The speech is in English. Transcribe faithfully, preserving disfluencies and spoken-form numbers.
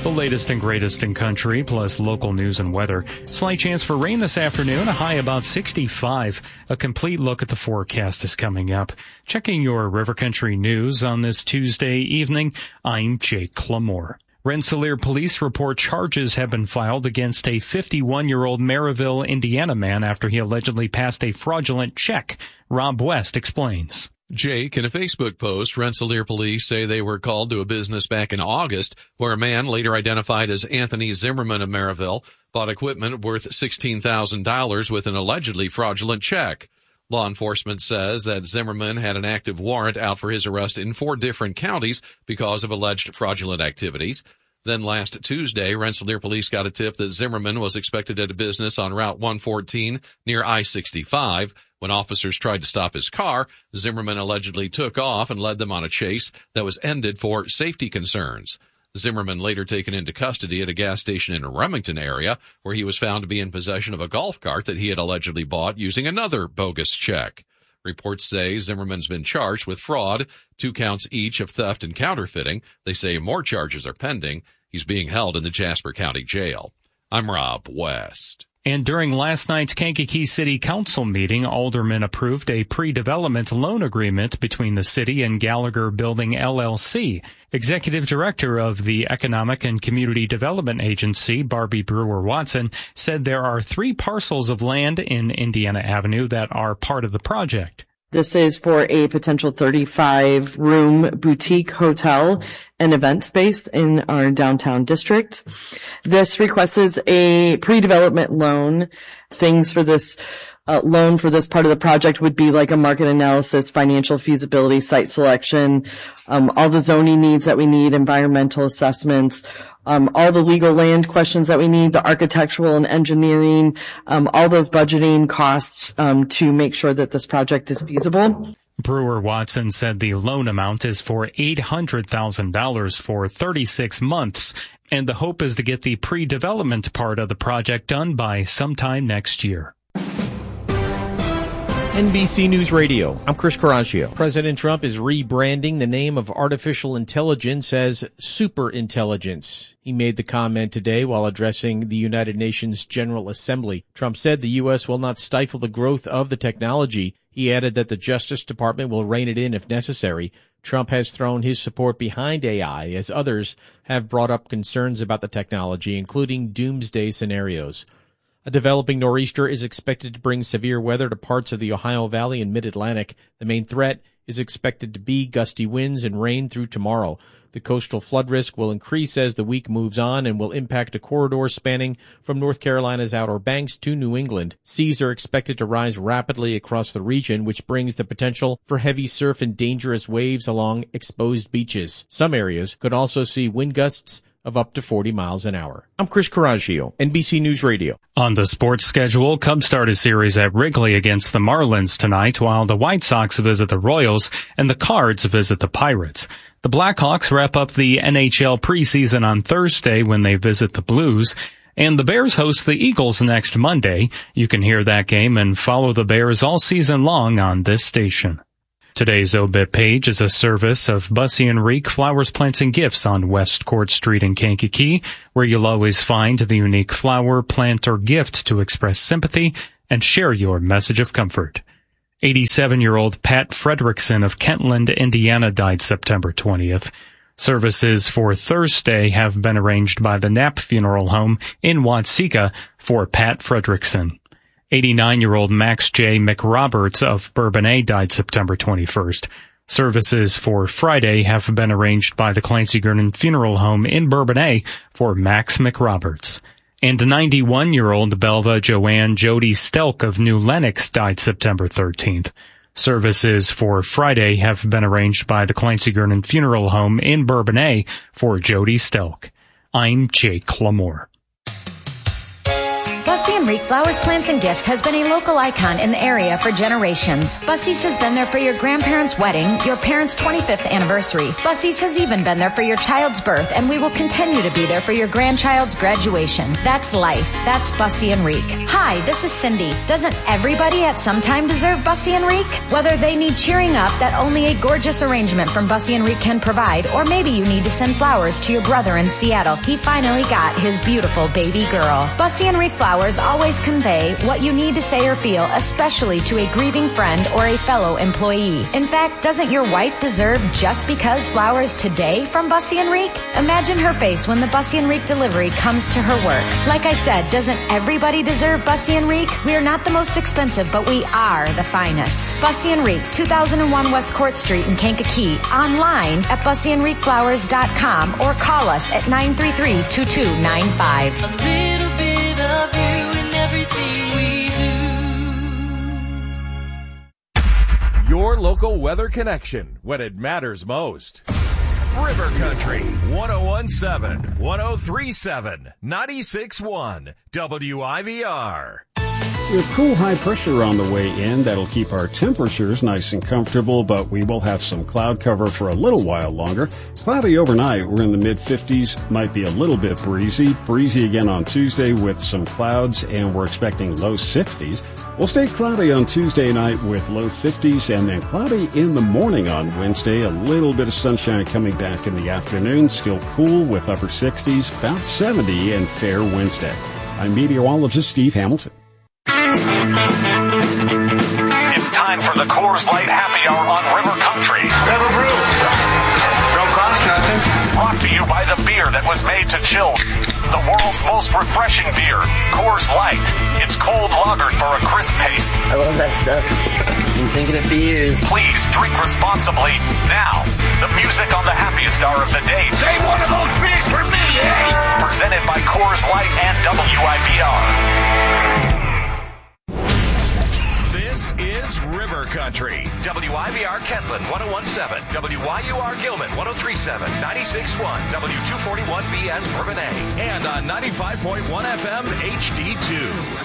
The latest and greatest in country, plus local news and weather. Slight chance for rain this afternoon, a high about sixty-five. A complete look at the forecast is coming up. Checking your River Country news on this Tuesday evening, I'm Jake Clamore. Rensselaer police report charges have been filed against a fifty-one-year-old Maryville, Indiana man after he allegedly passed a fraudulent check. Rob West explains. Jake, in a Facebook post, Rensselaer police say they were called to a business back in August where a man, later identified as Anthony Zimmerman of Maryville, bought equipment worth sixteen thousand dollars with an allegedly fraudulent check. Law enforcement says that Zimmerman had an active warrant out for his arrest in four different counties because of alleged fraudulent activities. Then last Tuesday, Rensselaer police got a tip that Zimmerman was expected at a business on Route one fourteen near I sixty-five. When officers tried to stop his car, Zimmerman allegedly took off and led them on a chase that was ended for safety concerns. Zimmerman later taken into custody at a gas station in the Remington area, where he was found to be in possession of a golf cart that he had allegedly bought using another bogus check. Reports say Zimmerman's been charged with fraud, two counts each of theft and counterfeiting. They say more charges are pending. He's being held in the Jasper County Jail. I'm Rob West. And during last night's Kankakee City Council meeting, aldermen approved a pre-development loan agreement between the city and Gallagher Building L L C. Executive Director of the Economic and Community Development Agency, Barbie Brewer-Watson, said there are three parcels of land in Indiana Avenue that are part of the project. This is for a potential thirty-five room boutique hotel and event space in our downtown district. This requests a pre-development loan. Things for this uh, loan for this part of the project would be like a market analysis, financial feasibility, site selection, um, all the zoning needs that we need, environmental assessments, Um, all the legal land questions that we need, the architectural and engineering, um, all those budgeting costs um, to make sure that this project is feasible. Brewer-Watson said the loan amount is for eight hundred thousand dollars for thirty-six months, and the hope is to get the pre-development part of the project done by sometime next year. N B C News Radio, I'm Chris Coraggio. President Trump is rebranding the name of artificial intelligence as superintelligence. He made the comment today while addressing the United Nations General Assembly. Trump said the U S will not stifle the growth of the technology. He added that the Justice Department will rein it in if necessary. Trump has thrown his support behind A I as others have brought up concerns about the technology, including doomsday scenarios. A developing nor'easter is expected to bring severe weather to parts of the Ohio Valley and Mid-Atlantic. The main threat is expected to be gusty winds and rain through tomorrow. The coastal flood risk will increase as the week moves on and will impact a corridor spanning from North Carolina's Outer Banks to New England. Seas are expected to rise rapidly across the region, which brings the potential for heavy surf and dangerous waves along exposed beaches. Some areas could also see wind gusts of up to forty miles an hour. I'm Chris Coraggio, N B C News Radio. On the sports schedule, Cubs start a series at Wrigley against the Marlins tonight, while the White Sox visit the Royals and the Cards visit the Pirates. The Blackhawks wrap up the N H L preseason on Thursday when they visit the Blues, and the Bears host the Eagles next Monday. You can hear that game and follow the Bears all season long on this station. Today's obit page is a service of Bussy and Reek Flowers, Plants, and Gifts on West Court Street in Kankakee, where you'll always find the unique flower, plant, or gift to express sympathy and share your message of comfort. eighty-seven-year-old Pat Fredrickson of Kentland, Indiana, died September twentieth. Services for Thursday have been arranged by the Knapp Funeral Home in Watseka for Pat Fredrickson. eighty-nine-year-old Max J. McRoberts of Bourbonnais died September twenty-first. Services for Friday have been arranged by the Clancy Gernon Funeral Home in Bourbonnais for Max McRoberts. And ninety-one-year-old Belva Joanne Jody Stelk of New Lenox died September thirteenth. Services for Friday have been arranged by the Clancy Gernon Funeral Home in Bourbonnais for Jody Stelk. I'm Jake Clamore. Bussy and Reek Flowers, Plants, and Gifts has been a local icon in the area for generations. Bussy's has been there for your grandparents' wedding, your parents' twenty-fifth anniversary. Bussy's has even been there for your child's birth, and we will continue to be there for your grandchild's graduation. That's life. That's Bussy and Reek. Hi, this is Cindy. Doesn't everybody at some time deserve Bussy and Reek? Whether they need cheering up that only a gorgeous arrangement from Bussy and Reek can provide, or maybe you need to send flowers to your brother in Seattle. He finally got his beautiful baby girl. Bussy and Reek Flowers always convey what you need to say or feel, especially to a grieving friend or a fellow employee. In fact, doesn't your wife deserve just because flowers today from Bussy and Reek? Imagine her face when the Bussy and Reek delivery comes to her work. Like I said, doesn't everybody deserve Bussy and Reek? We are not the most expensive, but we are the finest. Bussy and Reek, two thousand one West Court Street in Kankakee. Online at bussy and reek flowers dot com or call us at nine three three, two two nine five. A little bit of you in everything we do. Your local weather connection when it matters most. River Country, one oh one point seven, one oh three point seven, ninety-six point one, W I V R. With cool high pressure on the way in, that'll keep our temperatures nice and comfortable, but we will have some cloud cover for a little while longer. Cloudy overnight, we're in the mid fifties, might be a little bit breezy. Breezy again on Tuesday with some clouds, and we're expecting low sixties. We'll stay cloudy on Tuesday night with low fifties, and then cloudy in the morning on Wednesday. A little bit of sunshine coming back in the afternoon, still cool with upper sixties, about seventy, and fair Wednesday. I'm meteorologist Steve Hamilton. It's time for the Coors Light Happy Hour on River Country. Never brew. Don't cost nothing. Brought to you by the beer that was made to chill. The world's most refreshing beer, Coors Light. It's cold lagered for a crisp taste. I love that stuff. Been thinking it for years. Please drink responsibly. Now, the music on the happiest hour of the day. Say one of those beers for me, eh? Presented by Coors Light and W I V R. This is River Country. W I V R Kentland, one oh one point seven. W Y U R Gilman, one oh three point seven. ninety-six point one. W two forty-one B S Bourbonnais. And on ninety-five point one F M H D two.